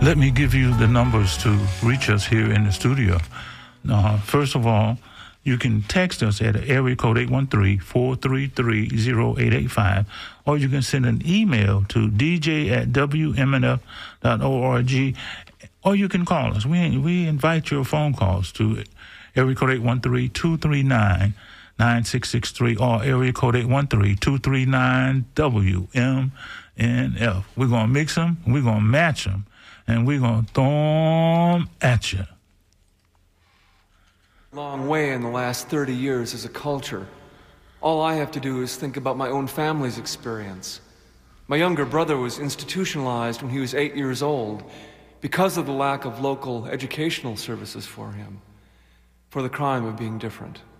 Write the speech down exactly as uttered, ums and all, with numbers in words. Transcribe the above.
Let me give you the numbers to reach us here in the studio. Uh, first of all, you can text us at area code eight one three, four three three, zero eight eight five, or you can send an email to d j at w m n f dot org, or you can call us. We we invite your phone calls to area code eight one three, two three nine, nine six six three or area code eight one three, two three nine, W M N F. We're going to mix them, we're going to match them, and we're going to throw them at you. Long way in the last thirty years as a culture. All I have to do is think about my own family's experience. My younger brother was institutionalized when he was eight years old because of the lack of local educational services for him, for the crime of being different.